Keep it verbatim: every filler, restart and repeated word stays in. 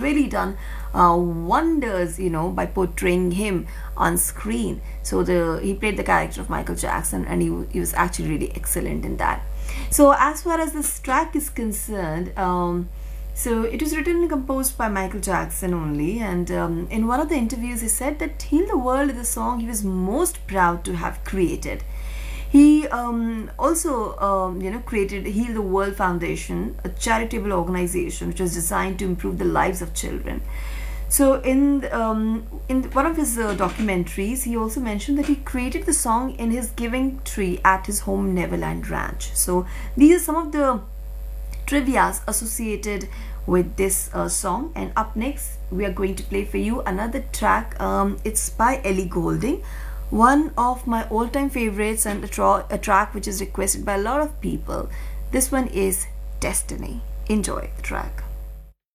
really done uh, wonders, you know, by portraying him on screen. So the he played the character of Michael Jackson, and he, he was actually really excellent in that. So as far as this track is concerned, um, so it was written and composed by Michael Jackson only, and um, in one of the interviews he said that Heal the World is the song he was most proud to have created. He um, also um, you know created Heal the World Foundation, a charitable organization which was designed to improve the lives of children. So in um, in one of his uh, documentaries, he also mentioned that he created the song in his giving tree at his home Neverland Ranch. So these are some of the trivias associated with this uh, song. And up next we are going to play for you another track. Um, it's by Ellie Goulding, one of my all-time favorites, and a, tra- a track which is requested by a lot of people. This one is Destiny. Enjoy the track.